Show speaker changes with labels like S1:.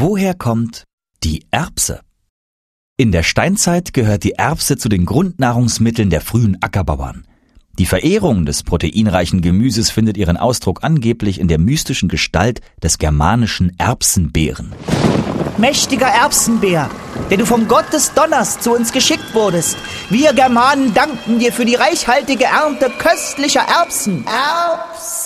S1: Woher kommt die Erbse? In der Steinzeit gehört die Erbse zu den Grundnahrungsmitteln der frühen Ackerbauern. Die Verehrung des proteinreichen Gemüses findet ihren Ausdruck angeblich in der mystischen Gestalt des germanischen Erbsenbären.
S2: Mächtiger Erbsenbär, der du vom Gott des Donners zu uns geschickt wurdest. Wir Germanen danken dir für die reichhaltige Ernte köstlicher Erbsen. Erbsen!